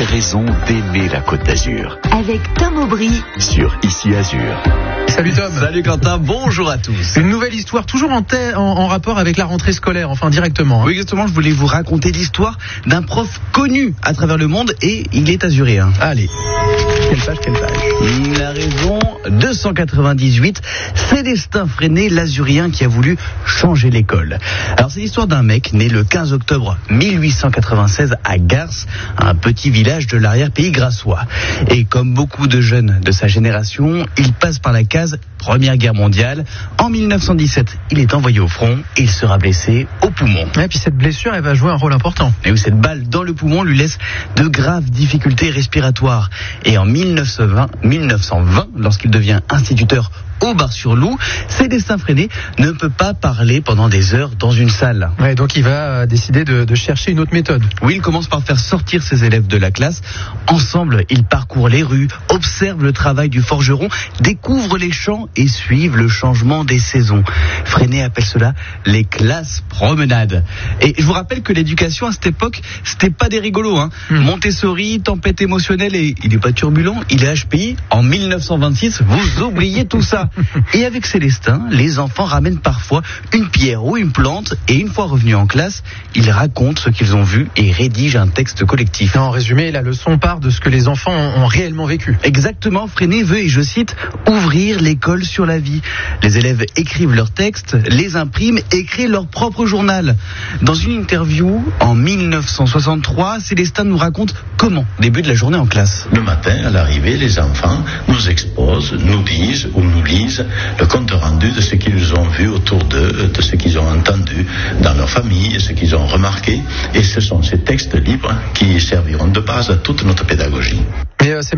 raison d'aimer la Côte d'Azur. Avec Tom Aubry Sur Ici Azur. Salut Tom. Salut Quentin, bonjour à tous. Une nouvelle histoire, toujours en rapport avec la rentrée scolaire, enfin directement. Oui, exactement, je voulais vous raconter l'histoire d'un prof connu à travers le monde et il est azuréen. Allez, quelle page. La raison 298, Célestin Freinet, l'azurien qui a voulu changer l'école. Alors c'est l'histoire d'un mec né le 15 octobre 1896 à Garces, un petit village de l'arrière-pays grassois. Et comme beaucoup de jeunes de sa génération, il passe par la case Première Guerre mondiale. En 1917, il est envoyé au front et il sera blessé au poumon. Et puis cette blessure, elle va jouer un rôle important. Et où cette balle dans le poumon lui laisse de graves difficultés respiratoires. Et en 1920, lorsqu'il devient instituteur au Bar-sur-Loup, Célestin Freinet ne peut pas parler pendant des heures dans une salle. Ouais, donc il va décider de chercher une autre méthode. Oui, il commence par faire sortir ses élèves de la classe. Ensemble, ils parcourent les rues, observent le travail du forgeron, découvrent les champs et suivent le changement des saisons. Freinet appelle cela les classes promenades. Et je vous rappelle que l'éducation à cette époque, c'était pas des rigolos. Montessori, tempête émotionnelle, et il est pas turbulent, il est HPI. En 1926, vous oubliez tout ça. Et avec Célestin, les enfants ramènent parfois une pierre ou une plante et une fois revenus en classe, ils racontent ce qu'ils ont vu et rédigent un texte collectif. En résumé, la leçon part de ce que les enfants ont réellement vécu. Exactement, Freinet veut, et je cite, ouvrir l'école sur la vie. Les élèves écrivent leurs textes, les impriment et créent leur propre journal. Dans une interview en 1963, Célestin nous raconte comment débute la journée en classe. Le matin, à l'arrivée, les enfants nous exposent, nous disent ou nous lisent le compte rendu de ce qu'ils ont vu autour d'eux, de ce qu'ils ont entendu dans leur famille, ce qu'ils ont remarqué. Et ce sont ces textes libres qui serviront de base à toute notre pédagogie. Mais c'est